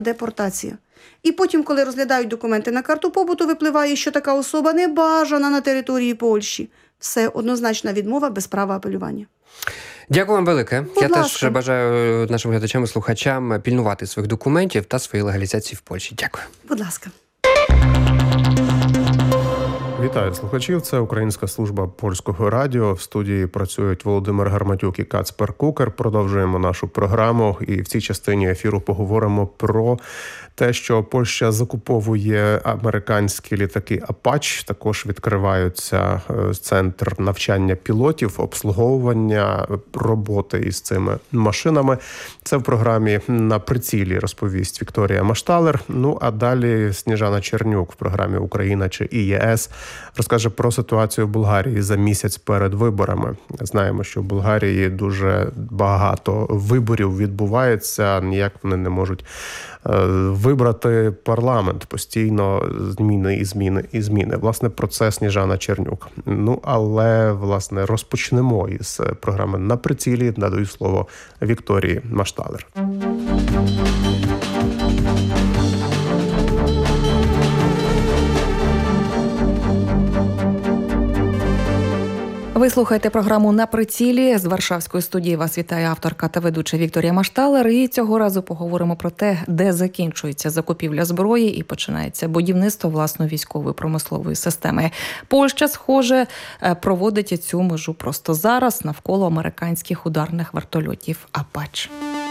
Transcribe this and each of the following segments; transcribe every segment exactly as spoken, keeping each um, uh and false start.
депортація. І потім, коли розглядають документи на карту побуту, випливає, що така особа не бажана на території Польщі. Все, однозначна відмова без права апелювання. Дякую вам велике. Будь Я ласка. теж бажаю нашим глядачам і слухачам пільнувати своїх документів та своєї легалізації в Польщі. Дякую. Будь ласка. Вітаю слухачів. Це Українська служба Польського радіо. В студії працюють Володимир Гарматюк і Кацпер Кукер. Продовжуємо нашу програму. І в цій частині ефіру поговоримо про те, що Польща закуповує американські літаки «Апач». Також відкриваються центр навчання пілотів, обслуговування, роботи із цими машинами. Це в програмі «На прицілі» розповість Вікторія Машталер. Ну, а далі Сніжана Чернюк в програмі «Україна чи ЄС» розкаже про ситуацію в Болгарії за місяць перед виборами. Знаємо, що в Болгарії дуже багато виборів відбувається, ніяк вони не можуть вибрати парламент. Постійно зміни і зміни і зміни. Власне, про це Сніжана Чернюк. Ну, але, власне, розпочнемо із програми «На прицілі». Надаю слово Вікторії Машталер. Ви слухаєте програму «На прицілі». З Варшавської студії вас вітає авторка та ведуча Вікторія Машталер. І цього разу поговоримо про те, де закінчується закупівля зброї і починається будівництво власної військової промислової системи. Польща, схоже, проводить цю межу просто зараз навколо американських ударних вертольотів «Апач».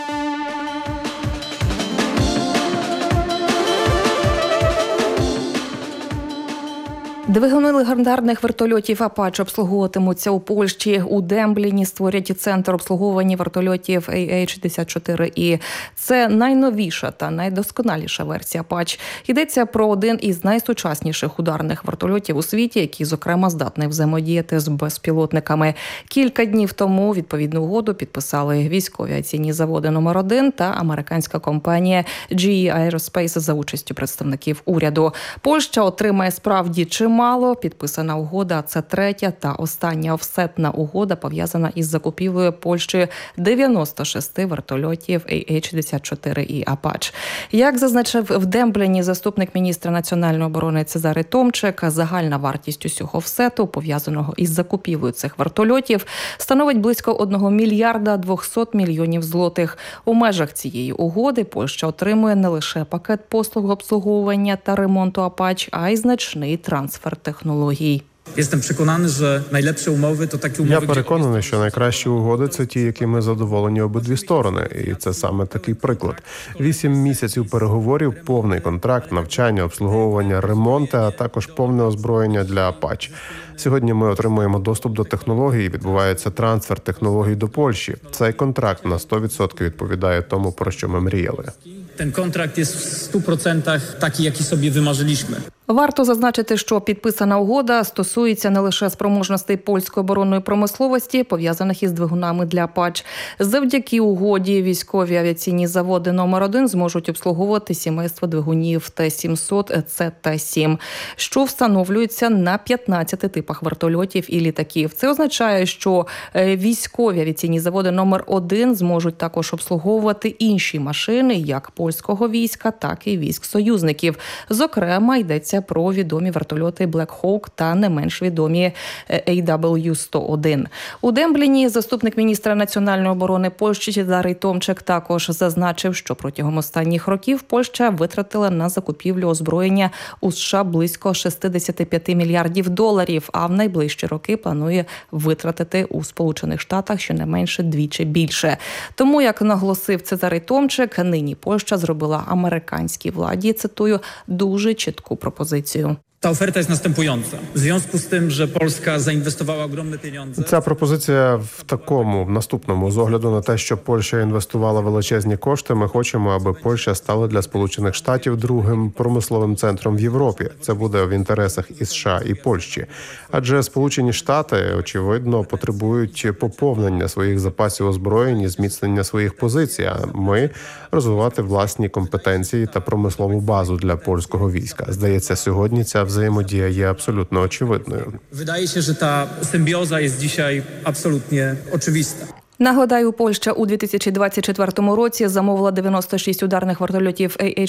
Двигуни легендарних вертольотів «Апач» обслуговуватимуться у Польщі. У Дембліні створять центр обслуговування вертольотів ей ейч шістдесят чотири і. Це найновіша та найдосконаліша версія «Апач». Йдеться про один із найсучасніших ударних вертольотів у світі, який, зокрема, здатний взаємодіяти з безпілотниками. Кілька днів тому відповідну угоду підписали військові авіаційні заводи номер один та американська компанія джі і Aerospace за участю представників уряду. Польща отримає справді чимало. Мало підписана угода – це третя та остання офсетна угода, пов'язана із закупівлею Польщею дев'яносто шість вертольотів ей ейч шістдесят чотири і «Апач». Як зазначив в Дембліні заступник міністра національної оборони Цезарій Томчик, загальна вартість усього офсету, пов'язаного із закупівлею цих вертольотів, становить близько одного мільярда двохсот мільйонів злотих. У межах цієї угоди Польща отримує не лише пакет послуг обслуговування та ремонту «Апач», а й значний трансфер технологій. Jestem przekonany, że najlepsze umowy to takie umowy. Я переконаний, що найкращі угоди – це ті, якими задоволені обидві сторони. І це саме такий приклад. Вісім місяців переговорів, повний контракт, навчання, обслуговування, ремонти, а також повне озброєння для «Апач». Сьогодні ми отримуємо доступ до технологій, відбувається трансфер технологій до Польщі. Цей контракт на сто відсотків відповідає тому, про що ми мріяли. Ten kontrakt jest w stu procentach taki, jaki sobie wymarzyliśmy. Варто зазначити, що підписана угода стосується не лише спроможностей польської оборонної промисловості, пов'язаних із двигунами для «Апач». Завдяки угоді військові авіаційні заводи номер один зможуть обслуговувати сімейство двигунів Т сімсот, Це Т сім, що встановлюються на п'ятнадцяти типах вертольотів і літаків. Це означає, що військові авіаційні заводи номер один зможуть також обслуговувати інші машини, як польського війська, так і військ союзників. Зокрема, йдеться про відомі вертольоти Black Hawk та не менш відомі ей дабл ю сто один. У Дембліні заступник міністра національної оборони Польщі Цезарій Томчик також зазначив, що протягом останніх років Польща витратила на закупівлю озброєння у США близько шістдесят п'ять мільярдів доларів, а в найближчі роки планує витратити у Сполучених Штатах щонайменше двічі більше. Тому, як наголосив Цезарій Томчик, нині Польща зробила американській владі, цитую, дуже чітку пропозицію. Ta oferta jest następująca. W związku z tym, że Polska zainwestowała ogromne pieniądze. Ця пропозиція в такому, в наступному, з огляду на те, що Польща інвестувала величезні кошти, ми хочемо, аби Польща стала для Сполучених Штатів другим промисловим центром в Європі. Це буде в інтересах і США, і Польщі. Адже Сполучені Штати, очевидно, потребують поповнення своїх запасів озброєнь і зміцнення своїх позицій, а ми розвивати власні компетенції та промислову базу для польського війська. Здається, сьогодні ця взаємодія є абсолютно очевидною. Wydaje się, że ta symbioza jest dzisiaj absolutnie oczywista. Нагадаю, Польща у дві тисячі двадцять четвертому році замовила дев'яносто шість ударних вертольотів ей ейч